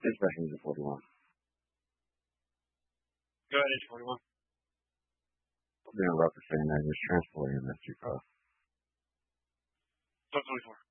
Inspection is 41. Go ahead, Agent 41. I'm going to interrupt the saying that he was transporting an SG car. 1224.